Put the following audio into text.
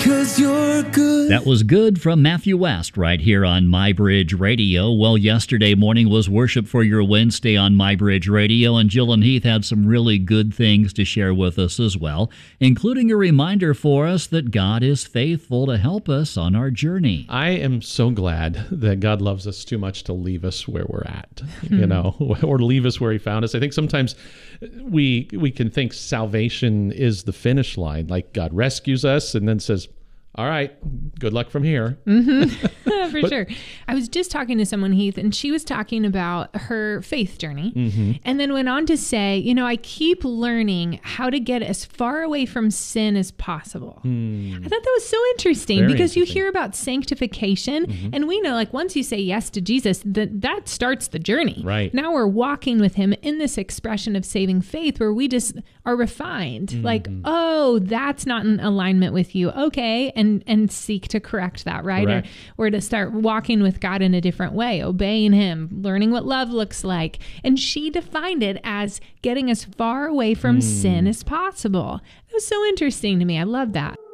'cause you're good. That was Good from Matthew West right here on MyBridge Radio. Well, yesterday morning was Worship for Your Wednesday on MyBridge Radio, and Jill and Heath had some really good things to share with us as well, including a reminder for us that God is faithful to help us on our journey. I am so glad that God loves us too much to leave us where we're at, or leave us where he found us. I think sometimes we can think salvation is the finish line, like God rescues us and then says, all right, good luck from here. For sure. I was just talking to someone, Heath, and she was talking about her faith journey and then went on to say, I keep learning how to get as far away from sin as possible. I thought that was so interesting because you hear about sanctification and we know like once you say yes to Jesus, that starts the journey. Right. Now we're walking with him in this expression of saving faith where we just are refined. Like, oh, that's not in alignment with you. Okay. And seek to correct that, right? Or to start walking with God in a different way, obeying him, learning what love looks like. And she defined it as getting as far away from sin as possible. It was so interesting to me. I love that.